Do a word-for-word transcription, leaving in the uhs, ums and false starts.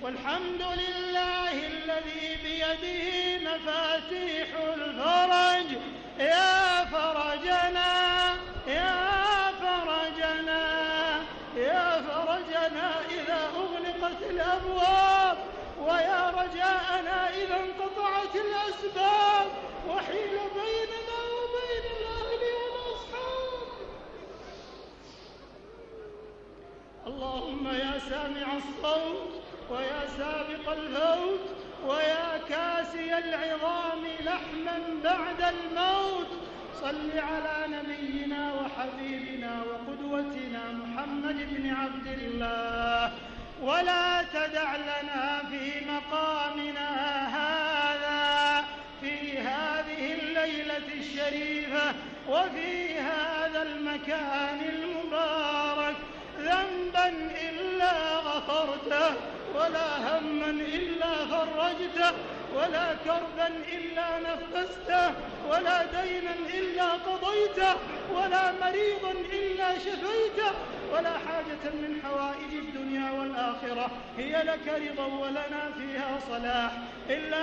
والحمد لله الذي بيده مفاتيح الفرج. يا فرجنا يا فرجنا يا فرجنا إذا أغلقت الأبواب، ويا رجاءنا إذا انقطعت الأسباب وحيل بيننا وبين الأهل والأصحاب. اللهم يا سامع الصوت ويا سابق الفوت ويا كاسي العظام لحما بعد الموت، صل على نبينا وحبيبنا وقدوتنا محمد بن عبد الله، ولا تدع لنا في مقامنا هذا في هذه الليلة الشريفة وفي هذا المكان المبارك ذنبا إلا غفرته، ولا هما إلا فرجته، ولا كربا إلا نفسته، ولا دينا إلا قضيته، ولا مريضا إلا شفيته، ولا حاجة من حوائج الدنيا والآخرة هي لك رضا ولنا فيها صلاح إلا